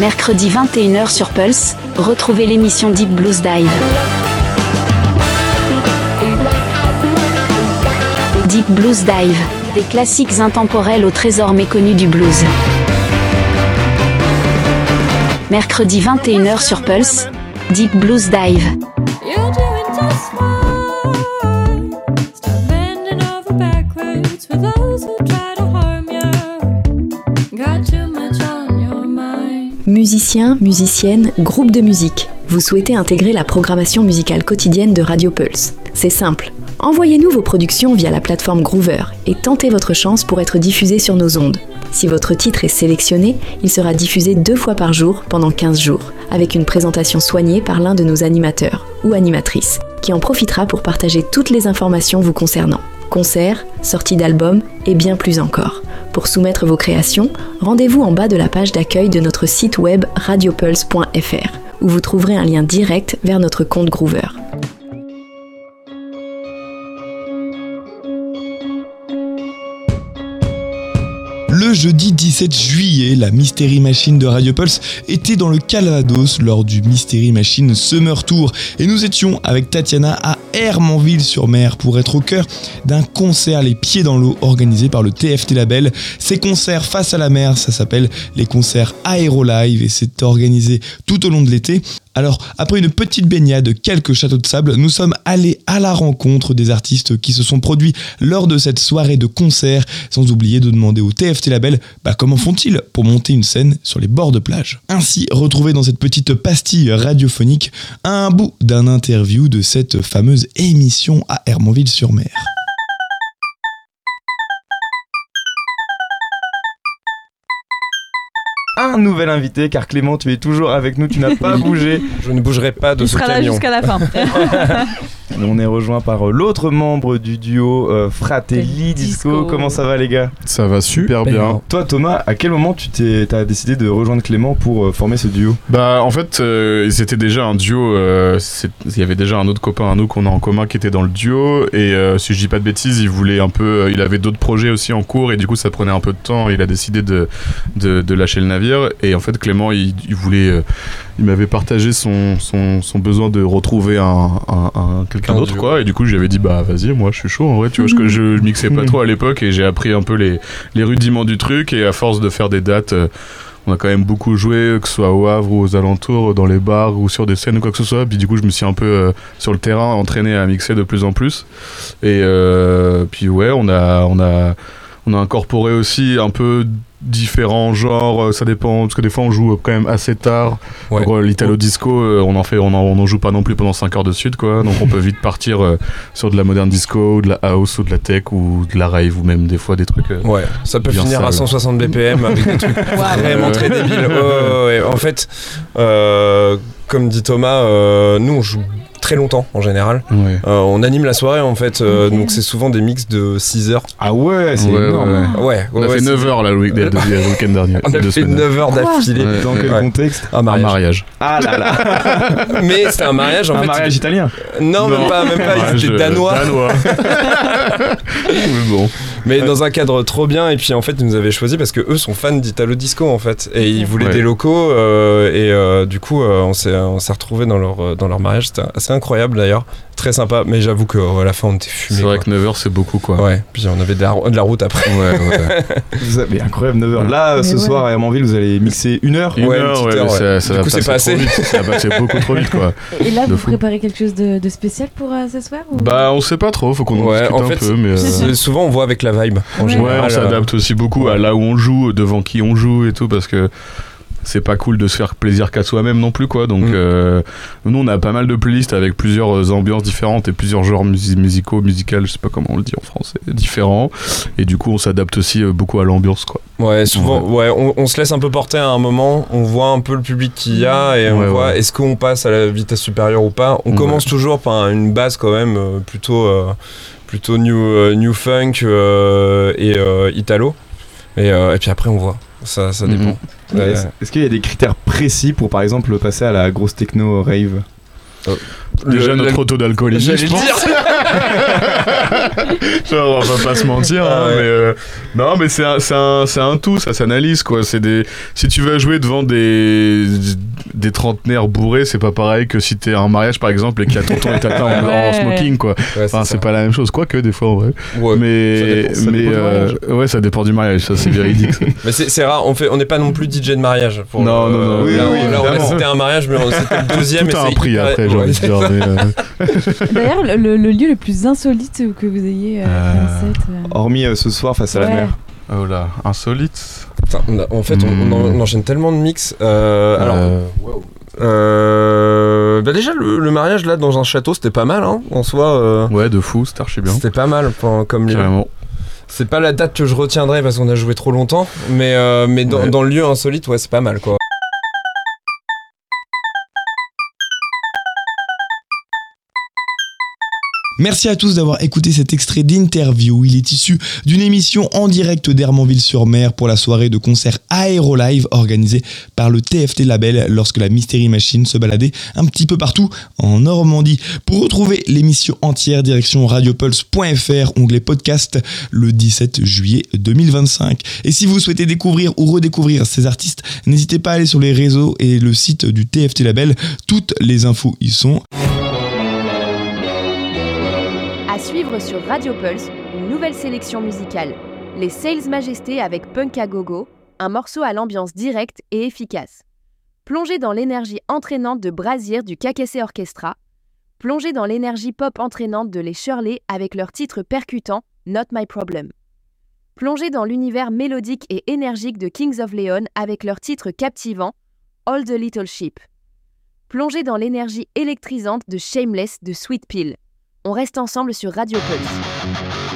Mercredi 21h sur Pulse, retrouvez l'émission Deep Blues Dive. Deep Blues Dive, des classiques intemporels au trésor méconnu du blues. Mercredi 21h sur Pulse, Deep Blues Dive. Musiciens, musiciennes, groupe de musique, vous souhaitez intégrer la programmation musicale quotidienne de Radio Pulse. C'est simple. Envoyez-nous vos productions via la plateforme Groover et tentez votre chance pour être diffusé sur nos ondes. Si votre titre est sélectionné, il sera diffusé 2 fois par jour pendant 15 jours, avec une présentation soignée par l'un de nos animateurs ou animatrices, qui en profitera pour partager toutes les informations vous concernant. Concerts, sorties d'albums et bien plus encore. Pour soumettre vos créations, rendez-vous en bas de la page d'accueil de notre site web radiopulse.fr, où vous trouverez un lien direct vers notre compte Groover. Le jeudi 17 juillet, la Mystery Machine de Radio Pulse était dans le Calvados lors du Mystery Machine Summer Tour et nous étions avec Tatiana à Hermanville-sur-Mer pour être au cœur d'un concert les pieds dans l'eau organisé par le TFT Label. Ces concerts face à la mer, ça s'appelle les concerts Aérolive et c'est organisé tout au long de l'été. Alors, après une petite baignade, quelques châteaux de sable, nous sommes allés à la rencontre des artistes qui se sont produits lors de cette soirée de concert, sans oublier de demander au TFT Label comment font-ils pour monter une scène sur les bords de plage. Ainsi, retrouvez dans cette petite pastille radiophonique un bout d'un interview de cette fameuse émission à Hermanville-sur-Mer. Un nouvel invité, car Clément, tu es toujours avec nous, tu n'as pas bougé. Je ne bougerai pas de ce camion. Il sera là jusqu'à la fin. On est rejoint par l'autre membre du duo, Fratelli Disco. Comment ça va les gars ? Ça va super bien. Toi Thomas, à quel moment t'as décidé de rejoindre Clément pour former ce duo ? En fait, c'était déjà un duo, il y avait déjà un autre copain à nous qu'on a en commun qui était dans le duo, et si je dis pas de bêtises, il avait d'autres projets aussi en cours, et du coup ça prenait un peu de temps, il a décidé de lâcher le navire, et en fait Clément il m'avait partagé son besoin de retrouver quelqu'un d'autre quoi, et du coup j'avais dit vas-y, moi je suis chaud en vrai, tu vois, que je mixais pas trop à l'époque et j'ai appris un peu les rudiments du truc, et à force de faire des dates, on a quand même beaucoup joué, que ce soit au Havre ou aux alentours, dans les bars ou sur des scènes ou quoi que ce soit, puis du coup je me suis un peu sur le terrain entraîné à mixer de plus en plus, et puis ouais, on a incorporé aussi un peu différents genres, ça dépend, parce que des fois on joue quand même assez tard. Ouais. Pour l'Italo Disco, on en joue pas non plus pendant 5 heures de suite quoi, donc on peut vite partir sur de la modern disco, de la house ou de la tech ou de la rave, ou même des fois des trucs ouais, ça peut finir sale. À 160 BPM avec des trucs vraiment très débiles. Ouais. En fait, comme dit Thomas, nous on joue très longtemps en général. Ouais. On anime la soirée en fait, donc c'est souvent des mix de 6 heures. Ah ouais, c'est énorme. Ouais. On a fait 9 heures là, le week-end dernier. On a fait 9 heures d'affilée. Ouais. Dans quel contexte ? Un mariage. Ah là là. Mais c'était un mariage en fait. Un mariage italien ? Non, même pas, ils étaient danois. Bon. Mais dans un cadre trop bien, et puis en fait ils nous avaient choisi parce que eux sont fans d'Italo Disco en fait, et ils voulaient des locaux, et du coup on s'est retrouvés dans leur mariage. C'était assez incroyable d'ailleurs, très sympa, mais j'avoue qu'à la fin on était fumés. C'est vrai que 9 heures c'est beaucoup quoi. Ouais, puis on avait de la route après. Ouais. Mais incroyable, 9 heures. Là, ce soir à Hermanville, vous allez mixer 1 heure. Une heure. Ça du coup c'est pas assez. Ça va passer beaucoup trop vite quoi. Et là vous préparez quelque chose de spécial pour ce soir ou... On sait pas trop, faut qu'on en discute en fait, un peu, mais souvent on voit avec la vibe en général. On s'adapte aussi beaucoup à là où on joue, devant qui on joue et tout, parce que c'est pas cool de se faire plaisir qu'à soi-même non plus quoi, donc nous on a pas mal de playlists avec plusieurs ambiances différentes et plusieurs genres musicales, je sais pas comment on le dit en français, différents, et du coup on s'adapte aussi beaucoup à l'ambiance quoi. Ouais, souvent on se laisse un peu porter à un moment, on voit un peu le public qu'il y a, et on voit est-ce qu'on passe à la vitesse supérieure ou pas. On commence toujours par une base quand même plutôt new funk et italo, et puis après on voit. Ça dépend. Est-ce qu'il y a des critères précis pour par exemple passer à la grosse techno rave ? Déjà notre taux d'alcoolisme, je pense. Genre, on va pas se mentir, mais non, mais c'est un tout, ça s'analyse quoi. Si tu vas jouer devant des trentenaires bourrés, c'est pas pareil que si t'es à un mariage par exemple et qu'il y a tonton et tata en smoking quoi. Ouais, enfin, c'est pas la même chose, quoique des fois en vrai. Ouais, mais ouais, ça dépend du mariage, ça c'est véridique. Ça. Mais c'est rare, on n'est pas non plus DJ de mariage. Non. C'était un mariage, mais c'était le deuxième. Tout a un prix après, j'ai envie de dire. D'ailleurs, le lieu le plus insolite que vous ayez fait un set. Hormis ce soir face à la mer. Oh là, insolite. Putain, en fait, on enchaîne tellement de mix. Bah déjà le mariage là dans un château c'était pas mal en soi. Ouais, de fou, c'était archi bien. C'était pas mal comme lieu. Carrément. C'est pas la date que je retiendrai parce qu'on a joué trop longtemps, mais dans le lieu insolite, ouais, c'est pas mal quoi. Merci à tous d'avoir écouté cet extrait d'interview. Il est issu d'une émission en direct d'Hermanville-sur-Mer pour la soirée de concert Aérolive organisée par le TFT Label lorsque la Mystery Machine se baladait un petit peu partout en Normandie. Pour retrouver l'émission entière, direction radiopulse.fr, onglet podcast, le 17 juillet 2025. Et si vous souhaitez découvrir ou redécouvrir ces artistes, n'hésitez pas à aller sur les réseaux et le site du TFT Label. Toutes les infos y sont. À suivre sur Radio Pulse, une nouvelle sélection musicale. Les Sales Majestés avec Punk à Gogo, un morceau à l'ambiance directe et efficace. Plongez dans l'énergie entraînante de Brasier du KKC Orchestra. Plongez dans l'énergie pop entraînante de Les Shirley avec leur titre percutant Not My Problem. Plongez dans l'univers mélodique et énergique de Kings of Leon avec leur titre captivant All the Little Sheep. Plongez dans l'énergie électrisante de Shameless de Sweet Pill. On reste ensemble sur Radio Pulse.